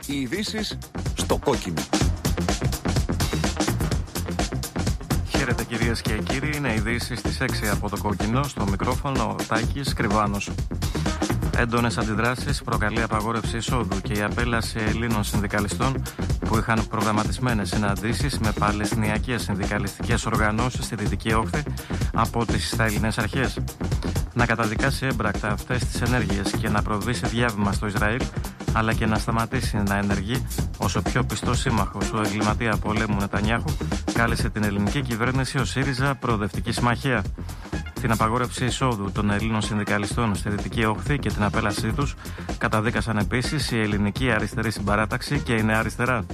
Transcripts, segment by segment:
Οι ειδήσεις στο κόκκινο. Χαίρετε κυρίες και κύριοι, είναι ειδήσεις στις 6 από το κόκκινο, στο μικρόφωνο ο Τάκης Κρυβάνος. Έντονες αντιδράσεις προκαλεί απαγόρευση εισόδου και η απέλαση Ελλήνων συνδικαλιστών που είχαν προγραμματισμένες συναντήσεις με παλαιστινιακές συνδικαλιστικές οργανώσεις στη Δυτική Όχθη από τις Ισραηλινές αρχές. Να καταδικάσει έμπρακτα αυτές τις ενέργειες και να προβεί σε διάβημα στο Ισραήλ, αλλά και να σταματήσει να ενεργεί ως ο πιο πιστός σύμμαχος του εγκληματία πολέμου Νετανιάχου, κάλεσε την ελληνική κυβέρνηση ο ΣΥΡΙΖΑ Προοδευτική Συμμαχία. Την απαγόρευση εισόδου των Ελλήνων συνδικαλιστών στη Δυτική Όχθη και την απέλασή τους καταδίκασαν επίσης η Ελληνική Αριστερή Συμπαράταξη και η Νέα Αριστερά.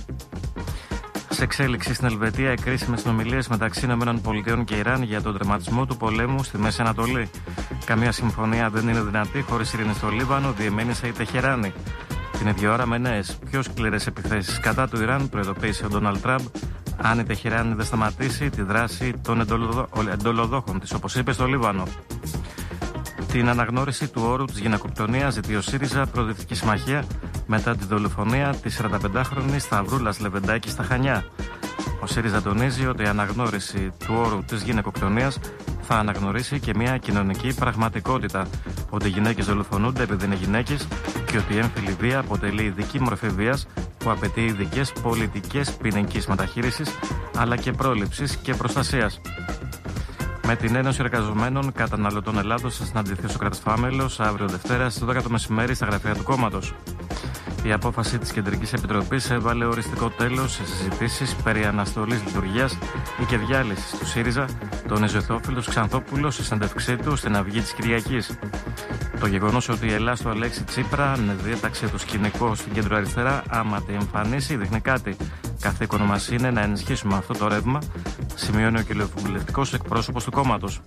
Σε εξέλιξη στην Ελβετία, οι κρίσιμες συνομιλίες μεταξύ ΗΠΑ και Ιράν για τον τερματισμό του πολέμου στη Μέση Ανατολή. Καμία συμφωνία δεν είναι δυνατή χωρίς ειρήνη στο Λίβανο, διεμένησε η Τεχεράνη. Την ίδια ώρα, με νέες, πιο σκληρές επιθέσεις κατά του Ιράν, προειδοποίησε ο Ντόναλντ Τραμπ αν η Τεχεράνη δεν σταματήσει τη δράση των εντολοδόχων της, όπως είπε, στο Λίβανο. Την αναγνώριση του όρου της γυναικοκτονίας ζητεί ο ΣΥΡΙΖΑ Προοδευτική Συμμαχία μετά τη δολοφονία της 45χρονης Σταυρούλας Λεβεντάκη στα Χανιά. Ο ΣΥΡΙΖΑ τονίζει ότι η αναγνώριση του όρου της γυναικοκτονίας θα αναγνωρίσει και μια κοινωνική πραγματικότητα, ότι οι γυναίκες δολοφονούνται επειδή είναι γυναίκες και ότι η έμφυλη βία αποτελεί ειδική μορφή βίας που απαιτεί ειδικές πολιτικές ποινικής μεταχείρισης αλλά και πρόληψης και προστασίας. Με την Ένωση Εργαζομένων Καταναλωτών Ελλάδος θα συναντηθεί ο Σωκράτης Φάμελος αύριο Δευτέρα στις 12 το μεσημέρι στα γραφεία του κόμματος. Η απόφαση της Κεντρικής Επιτροπής έβαλε οριστικό τέλος σε συζητήσεις περί αναστολής λειτουργίας ή και διάλυσης του ΣΥΡΙΖΑ, τόνιζε ο Θεόφιλος Ξανθόπουλος στη συνέντευξή του στην Αυγή της Κυριακής. Το γεγονός ότι η Ελλάδα του Αλέξη Τσίπρα διέταξε το σκηνικό στην κέντρο αριστερά, άμα τη εμφανίσει, δείχνει κάτι. Καθήκον μας είναι να ενισχύσουμε αυτό το ρεύμα, σημειώνει ο κοινοβουλευτικός εκπρόσωπος του κόμματος.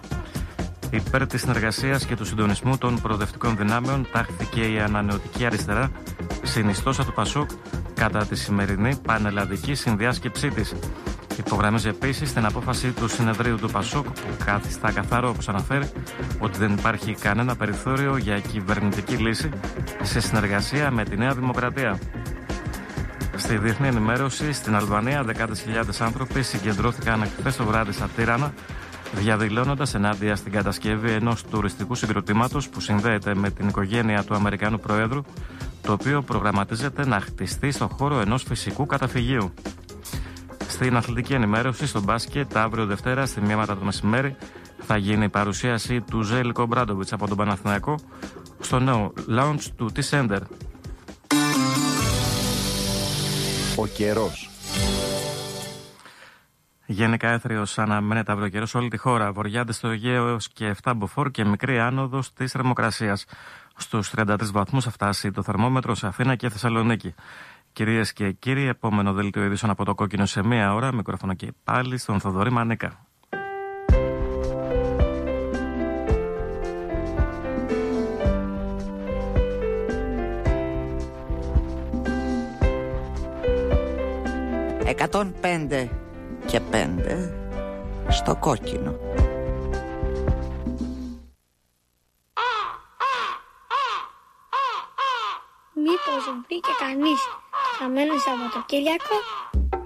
Υπέρ της συνεργασίας και του συντονισμού των προοδευτικών δυνάμεων τάχθηκε η ανανεωτική αριστερά, συνιστόσα του ΠΑΣΟΚ, κατά τη σημερινή πανελλαδική συνδιάσκεψή της. Υπογραμμίζει επίσης την απόφαση του συνεδρίου του ΠΑΣΟΚ που καθιστά καθαρό, όπως αναφέρει, ότι δεν υπάρχει κανένα περιθώριο για κυβερνητική λύση σε συνεργασία με τη Νέα Δημοκρατία. Στη διεθνή ενημέρωση, στην Αλβανία, δεκάδες χιλιάδες άνθρωποι συγκεντρώθηκαν χθες το βράδυ στα Τύρανα, διαδηλώνοντας ενάντια στην κατασκευή ενός τουριστικού συγκροτήματος που συνδέεται με την οικογένεια του Αμερικανού Προέδρου, το οποίο προγραμματίζεται να χτιστεί στον χώρο ενός φυσικού καταφυγίου. Στην αθλητική ενημέρωση, στο μπάσκετ, αύριο Δευτέρα, στη 1 το μεσημέρι, θα γίνει η παρουσίαση του Ζέλικο Μπράντοβιτς από τον Παναθηναϊκό στο νέο launch του T-Center. Ο καιρός. Γενικά έθριος αναμένεται αύριο καιρός σε όλη τη χώρα. Βορειάδες στο Αιγαίο έως και 7 μποφόρ και μικρή άνοδος της θερμοκρασίας. Στους 33 βαθμούς θα φτάσει το θερμόμετρο σε Αθήνα και Θεσσαλονίκη. Κυρίες και κύριοι, επόμενο δελτίο ειδήσεων από το κόκκινο σε 1 ώρα. Μικρόφωνο και πάλι στον Θοδωρή Μανίκα. «105 και 5 στο κόκκινο». Μήπως βρήκε κανείς χαμένο Σαββατοκύριακο?